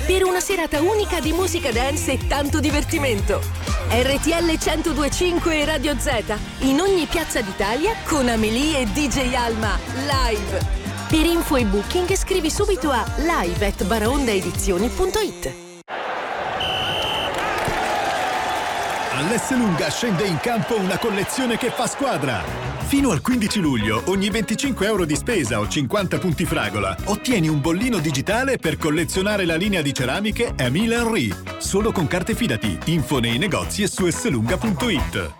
per una serata unica di musica dance e tanto divertimento. RTL 102.5 e Radio Z, in ogni piazza d'Italia con Amelie e DJ Alma, live. Per info e booking scrivi subito a live@baraondaedizioni.it. All'Esselunga scende in campo una collezione che fa squadra. Fino al 15 luglio, ogni 25 euro di spesa o 50 punti fragola, ottieni un bollino digitale per collezionare la linea di ceramiche Emile Henry. Solo con carte Fidati. Info nei negozi e su esselunga.it.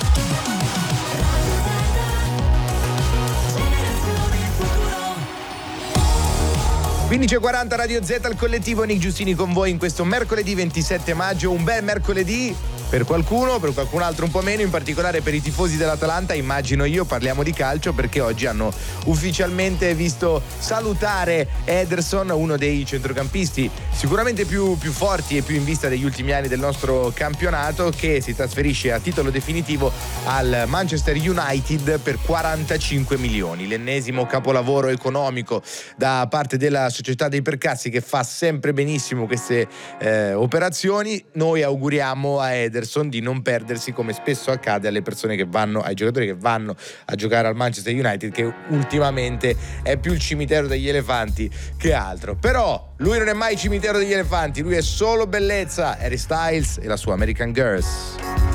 15:40 Radio Z, al collettivo Nick Giustini con voi in questo mercoledì 27 maggio, un bel mercoledì per qualcuno, per qualcun altro un po' meno, in particolare per i tifosi dell'Atalanta, immagino io. Parliamo di calcio perché oggi hanno ufficialmente visto salutare Ederson, uno dei centrocampisti sicuramente più forti e più in vista degli ultimi anni del nostro campionato, che si trasferisce a titolo definitivo al Manchester United per 45 milioni, l'ennesimo capolavoro economico da parte della società dei Percassi, che fa sempre benissimo queste operazioni. Noi auguriamo a Ederson di non perdersi, come spesso accade alle persone che vanno, ai giocatori che vanno a giocare al Manchester United, che ultimamente è più il cimitero degli elefanti che altro. Però lui non è mai cimitero degli elefanti, lui è solo bellezza. Harry Styles e la sua American Girls.